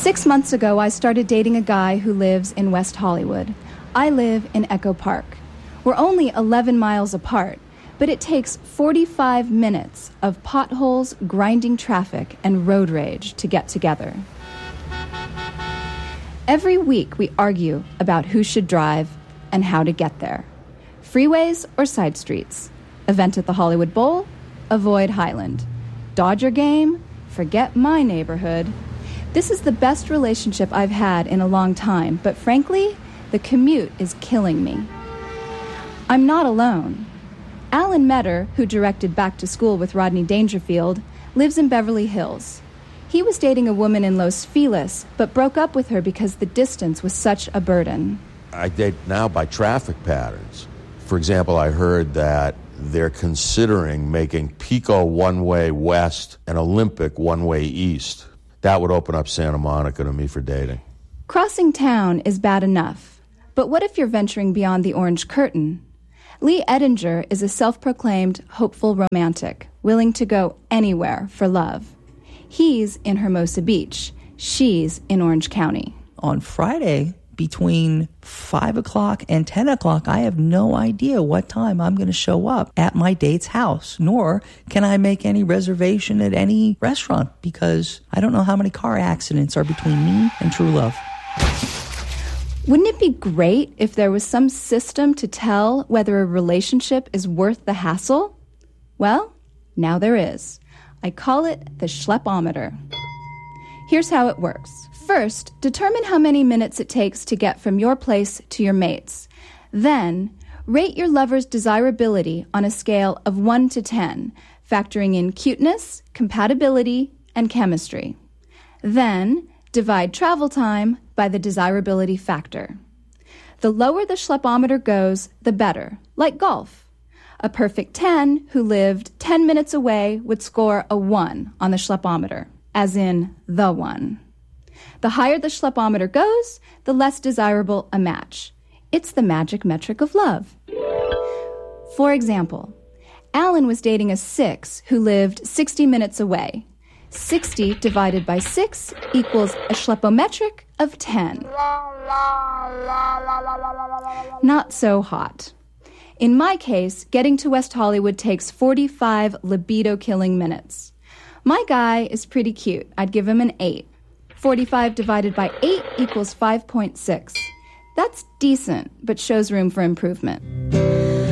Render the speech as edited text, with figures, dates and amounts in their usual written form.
6 months ago, I started dating a guy who lives in West Hollywood. I live in Echo Park. We're only 11 miles apart, but it takes 45 minutes of potholes, grinding traffic, and road rage to get together. Every week, we argue about who should drive and how to get there. Freeways or side streets? Event at the Hollywood Bowl? Avoid Highland. Dodger game? Forget my neighborhood. This is the best relationship I've had in a long time, but frankly, the commute is killing me. I'm not alone. Alan Metter, who directed Back to School with Rodney Dangerfield, lives in Beverly Hills. He was dating a woman in Los Feliz, but broke up with her because the distance was such a burden. I date now by traffic patterns. For example, I heard that they're considering making Pico one-way west and Olympic one-way east. That would open up Santa Monica to me for dating. Crossing town is bad enough, but what if you're venturing beyond the orange curtain? Lee Edinger is a self-proclaimed hopeful romantic, willing to go anywhere for love. He's in Hermosa Beach. She's in Orange County. On Friday, between 5 o'clock and 10 o'clock, I have no idea what time I'm going to show up at my date's house, nor can I make any reservation at any restaurant because I don't know how many car accidents are between me and true love. Wouldn't it be great if there was some system to tell whether a relationship is worth the hassle? Well, now there is. I call it the Schleppometer. Here's how it works. First, determine how many minutes it takes to get from your place to your mate's. Then, rate your lover's desirability on a scale of 1 to 10, factoring in cuteness, compatibility, and chemistry. Then, divide travel time by the desirability factor. The lower the Schleppometer goes, the better, like golf. A perfect 10 who lived 10 minutes away would score a 1 on the Schleppometer, as in the one. The higher the Schleppometer goes, the less desirable a match. It's the magic metric of love. For example, Alan was dating a 6 who lived 60 minutes away. 60 divided by 6 equals a schleppometric of 10. Not so hot. In my case, getting to West Hollywood takes 45 libido-killing minutes. My guy is pretty cute. I'd give him an 8. 45 divided by 8 equals 5.6. That's decent, but shows room for improvement.